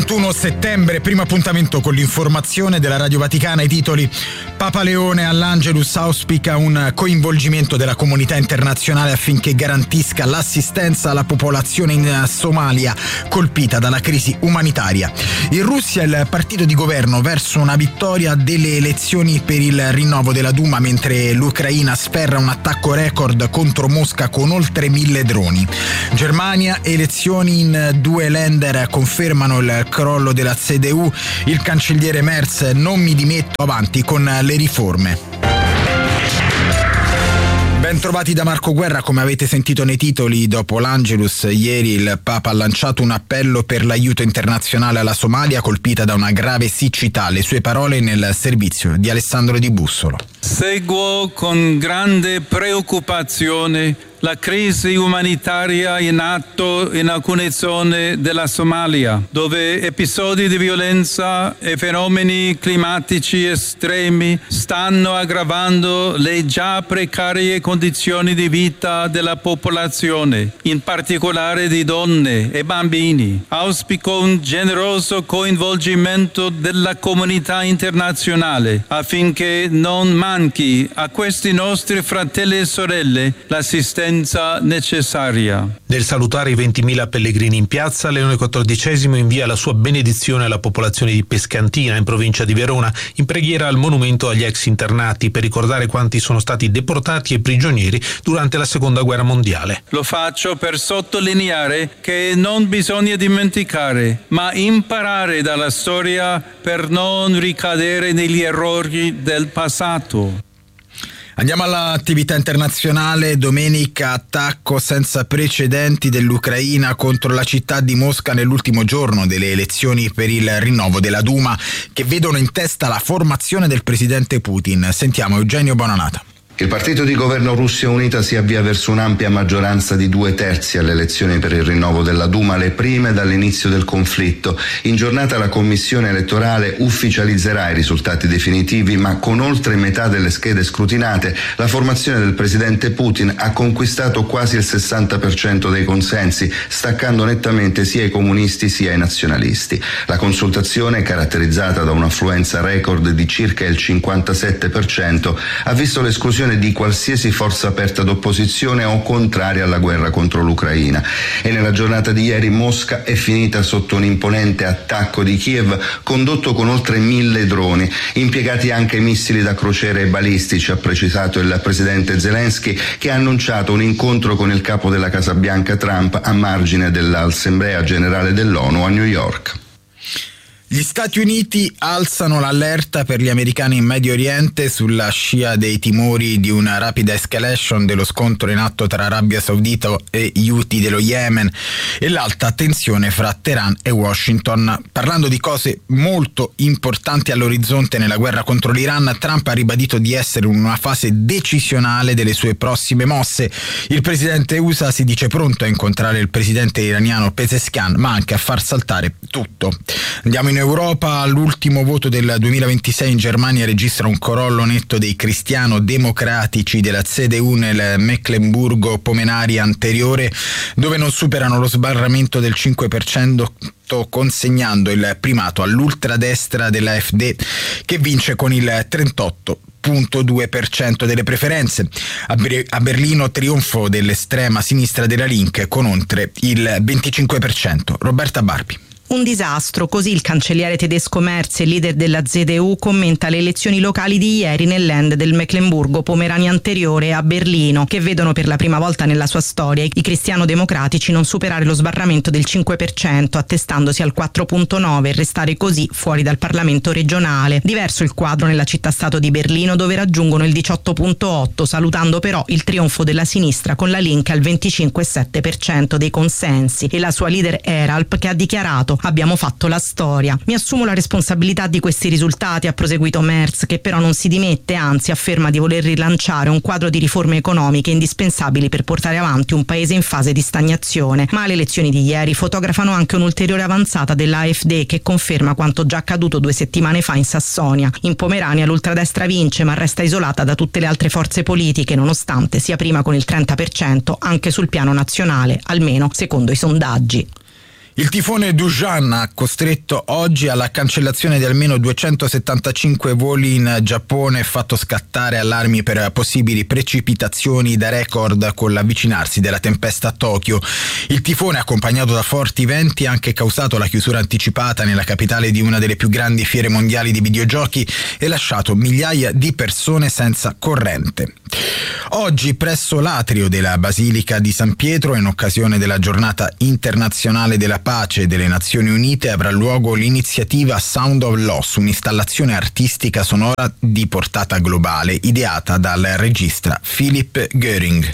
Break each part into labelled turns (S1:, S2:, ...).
S1: 21 settembre, primo appuntamento con l'informazione della Radio Vaticana. I titoli: Papa Leone all'Angelus auspica un coinvolgimento della comunità internazionale affinché garantisca l'assistenza alla popolazione in Somalia colpita dalla crisi umanitaria. In Russia il partito di governo verso una vittoria delle elezioni per il rinnovo della Duma, mentre l'Ucraina sferra un attacco record contro Mosca con oltre 1000 droni. Germania, elezioni in 2 länder confermano il crollo della CDU. Il cancelliere Merz: non mi dimetto, avanti con le riforme. Ben trovati da Marco Guerra. Come avete sentito nei titoli, dopo l'Angelus ieri il Papa ha lanciato un appello per l'aiuto internazionale alla Somalia colpita da una grave siccità. Le sue parole nel servizio di Alessandro Di Bussolo.
S2: Seguo con grande preoccupazione la crisi umanitaria in atto in alcune zone della Somalia, dove episodi di violenza e fenomeni climatici estremi stanno aggravando le già precarie condizioni di vita della popolazione, in particolare di donne e bambini. Auspico un generoso coinvolgimento della comunità internazionale affinché non manchi a questi nostri fratelli e sorelle l'assistenza necessaria.
S3: Nel salutare i 20.000 pellegrini in piazza, Leone XIV invia la sua benedizione alla popolazione di Pescantina, in provincia di Verona, in preghiera al monumento agli ex internati per ricordare quanti sono stati deportati e prigionieri durante la Seconda Guerra Mondiale.
S2: Lo faccio per sottolineare che non bisogna dimenticare, ma imparare dalla storia per non ricadere negli errori del passato.
S1: Andiamo all'attività internazionale. Domenica attacco senza precedenti dell'Ucraina contro la città di Mosca nell'ultimo giorno delle elezioni per il rinnovo della Duma, che vedono in testa la formazione del presidente Putin. Sentiamo Eugenio Bonanata.
S4: Il partito di governo Russia Unita si avvia verso un'ampia maggioranza di 2/3 alle elezioni per il rinnovo della Duma, le prime dall'inizio del conflitto. In giornata la commissione elettorale ufficializzerà i risultati definitivi, ma con oltre metà delle schede scrutinate la formazione del presidente Putin ha conquistato quasi il 60% dei consensi, staccando nettamente sia i comunisti sia i nazionalisti. La consultazione, caratterizzata da un'affluenza record di circa il 57%, ha visto l'esclusione di qualsiasi forza aperta d'opposizione o contraria alla guerra contro l'Ucraina. E nella giornata di ieri Mosca è finita sotto un imponente attacco di Kiev condotto con oltre 1000 droni, impiegati anche missili da crociere e balistici, ha precisato il presidente Zelensky, che ha annunciato un incontro con il capo della Casa Bianca Trump a margine dell'Assemblea Generale dell'ONU a New York.
S1: Gli Stati Uniti alzano l'allerta per gli americani in Medio Oriente sulla scia dei timori di una rapida escalation dello scontro in atto tra Arabia Saudita e Houthi dello Yemen e l'alta tensione fra Teheran e Washington. Parlando di cose molto importanti all'orizzonte nella guerra contro l'Iran, Trump ha ribadito di essere in una fase decisionale delle sue prossime mosse. Il presidente USA si dice pronto a incontrare il presidente iraniano Pezeshkian, ma anche a far saltare tutto. Andiamo in Europa. L'ultimo voto del 2026 in Germania registra un crollo netto dei cristiano-democratici della CDU nel Mecklenburgo-Pomerania anteriore, dove non superano lo sbarramento del 5%, consegnando il primato all'ultradestra dell'AfD, che vince con il 38,2% delle preferenze. A Berlino trionfo dell'estrema sinistra della Link con oltre il 25%. Roberta Barbi.
S5: Un disastro, così il cancelliere tedesco Merz, leader della CDU, commenta le elezioni locali di ieri nel Land del Mecklenburgo-Pomerania anteriore a Berlino, che vedono per la prima volta nella sua storia i cristiano-democratici non superare lo sbarramento del 5%, attestandosi al 4,9% e restare così fuori dal Parlamento regionale. Diverso il quadro nella città-stato di Berlino, dove raggiungono il 18,8%, salutando però il trionfo della sinistra con la Link al 25,7% dei consensi e la sua leader Eralp, che ha dichiarato: abbiamo fatto la storia. Mi assumo la responsabilità di questi risultati, ha proseguito Merz, che però non si dimette, anzi afferma di voler rilanciare un quadro di riforme economiche indispensabili per portare avanti un paese in fase di stagnazione. Ma le elezioni di ieri fotografano anche un'ulteriore avanzata dell'AfD, che conferma quanto già accaduto 2 settimane fa in Sassonia. In Pomerania l'ultradestra vince, ma resta isolata da tutte le altre forze politiche, nonostante sia prima con il 30% anche sul piano nazionale, almeno secondo i sondaggi.
S1: Il tifone Dujan ha costretto oggi alla cancellazione di almeno 275 voli in Giappone e fatto scattare allarmi per possibili precipitazioni da record con l'avvicinarsi della tempesta a Tokyo. Il tifone, accompagnato da forti venti, ha anche causato la chiusura anticipata nella capitale di una delle più grandi fiere mondiali di videogiochi e lasciato migliaia di persone senza corrente. Oggi, presso l'atrio della Basilica di San Pietro, in occasione della Giornata internazionale della pace delle Nazioni Unite, avrà luogo l'iniziativa Sound of Loss, un'installazione artistica sonora di portata globale ideata dal regista Philipp Göring.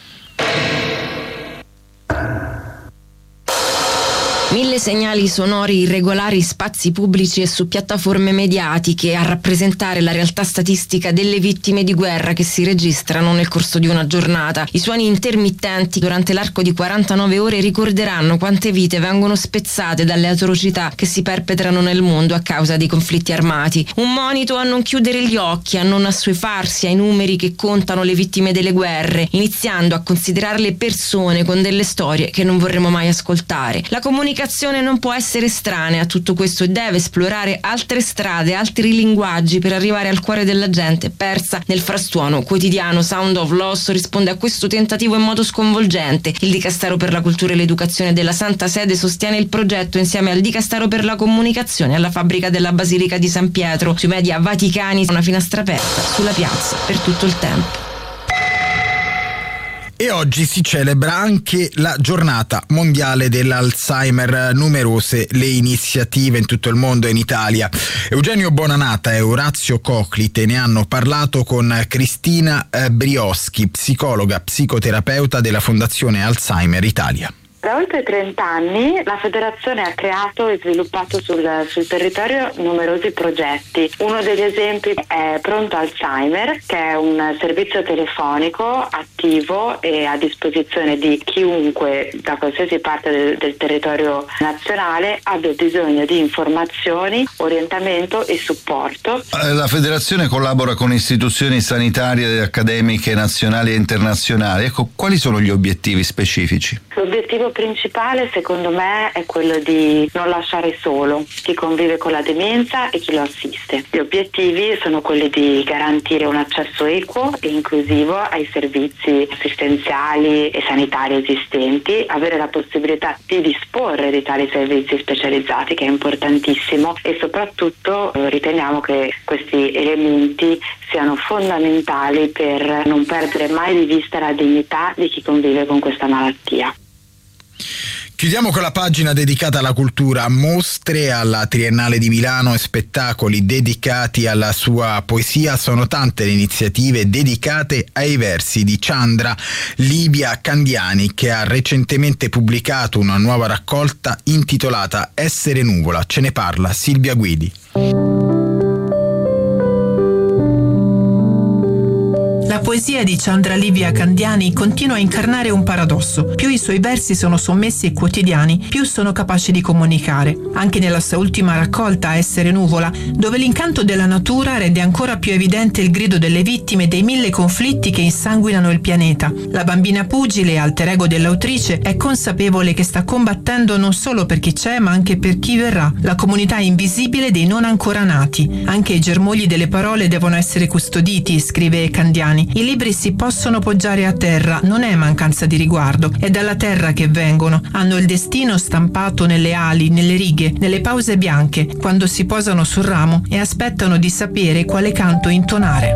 S6: 1000 segnali sonori irregolari in spazi pubblici e su piattaforme mediatiche a rappresentare la realtà statistica delle vittime di guerra che si registrano nel corso di una giornata. I suoni intermittenti durante l'arco di 49 ore ricorderanno quante vite vengono spezzate dalle atrocità che si perpetrano nel mondo a causa dei conflitti armati. Un monito a non chiudere gli occhi, a non assuefarsi ai numeri che contano le vittime delle guerre, iniziando a considerarle persone con delle storie che non vorremmo mai ascoltare. La comunicazione non può essere estranea a tutto questo e deve esplorare altre strade, altri linguaggi per arrivare al cuore della gente persa nel frastuono quotidiano. Sound of Loss risponde a questo tentativo in modo sconvolgente. Il Dicastero per la Cultura e l'Educazione della Santa Sede sostiene il progetto insieme al Dicastero per la Comunicazione e alla Fabbrica della Basilica di San Pietro. Sui media vaticani una finestra aperta sulla piazza per tutto il tempo.
S1: E oggi si celebra anche la giornata mondiale dell'Alzheimer. Numerose le iniziative in tutto il mondo e in Italia. Eugenio Bonanata e Orazio Coclite ne hanno parlato con Cristina Brioschi, psicologa, psicoterapeuta della Fondazione Alzheimer Italia.
S7: Da oltre 30 anni la federazione ha creato e sviluppato sul territorio numerosi progetti. Uno degli esempi è Pronto Alzheimer, che è un servizio telefonico attivo e a disposizione di chiunque da qualsiasi parte del territorio nazionale abbia bisogno di informazioni, orientamento e supporto.
S4: La federazione collabora con istituzioni sanitarie e accademiche nazionali e internazionali. Ecco, quali sono gli obiettivi specifici?
S7: L'obiettivo principale secondo me è quello di non lasciare solo chi convive con la demenza e chi lo assiste. Gli obiettivi sono quelli di garantire un accesso equo e inclusivo ai servizi assistenziali e sanitari esistenti, avere la possibilità di disporre di tali servizi specializzati, che è importantissimo, e soprattutto riteniamo che questi elementi siano fondamentali per non perdere mai di vista la dignità di chi convive con questa malattia.
S1: Chiudiamo con la pagina dedicata alla cultura. Mostre alla Triennale di Milano e spettacoli dedicati alla sua poesia. Sono tante le iniziative dedicate ai versi di Chandra Livia Candiani, che ha recentemente pubblicato una nuova raccolta intitolata Essere nuvola. Ce ne parla Silvia Guidi.
S8: La poesia di Chandra Livia Candiani continua a incarnare un paradosso. Più i suoi versi sono sommessi e quotidiani, più sono capaci di comunicare. Anche nella sua ultima raccolta, Essere nuvola, dove l'incanto della natura rende ancora più evidente il grido delle vittime dei 1000 conflitti che insanguinano il pianeta. La bambina pugile, alter ego dell'autrice, è consapevole che sta combattendo non solo per chi c'è, ma anche per chi verrà, la comunità invisibile dei non ancora nati. Anche i germogli delle parole devono essere custoditi, scrive Candiani. I libri si possono poggiare a terra, non è mancanza di riguardo, è dalla terra che vengono, hanno il destino stampato nelle ali, nelle righe, nelle pause bianche, quando si posano sul ramo e aspettano di sapere quale canto intonare.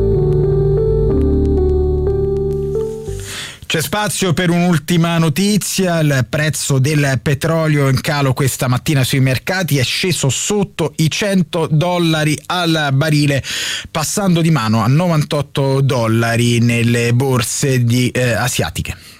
S1: C'è spazio per un'ultima notizia. Il prezzo del petrolio in calo questa mattina sui mercati è sceso sotto i $100 al barile, passando di mano a $98 nelle borse asiatiche.